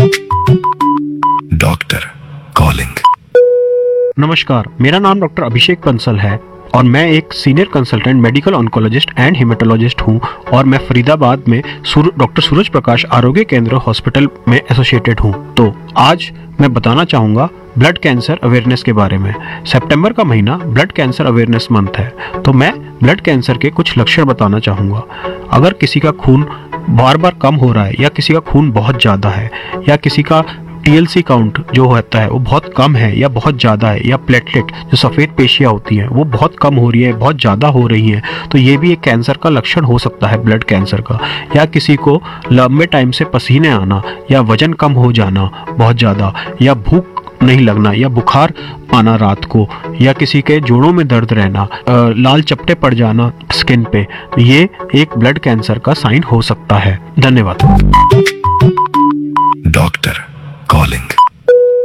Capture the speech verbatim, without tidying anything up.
Doctor calling. नमस्कार, मेरा नाम डॉक्टर अभिषेक बंसल है और मैं एक senior consultant medical oncologist and haematologist हूं और मैं फरीदाबाद में डॉक्टर सूरज प्रकाश आरोग्य केंद्र हॉस्पिटल में एसोसिएटेड हूं। तो आज मैं बताना चाहूँगा ब्लड कैंसर अवेयरनेस के बारे में। सितंबर का महीना ब्लड कैंसर अवेयरनेस मंथ है, तो मैं ब्लड कैंसर के कुछ लक्षण बताना चाहूँगा। अगर किसी का खून बार बार कम हो रहा है या किसी का खून बहुत ज़्यादा है या किसी का टी एल सी काउंट जो होता है वो बहुत कम है या बहुत ज़्यादा है, या प्लेटलेट जो सफ़ेद पेशियाँ होती हैं वो बहुत कम हो रही है, बहुत ज़्यादा हो रही हैं, तो ये भी एक कैंसर का लक्षण हो सकता है ब्लड कैंसर का। या किसी को लंबे टाइम से पसीने आना या वजन कम हो जाना बहुत ज़्यादा, या भूख नहीं लगना या बुखार आना रात को, या किसी के जोड़ों में दर्द रहना, लाल चपटे पड़ जाना स्किन पे, ये एक ब्लड कैंसर का साइन हो सकता है। धन्यवाद। Doctor calling.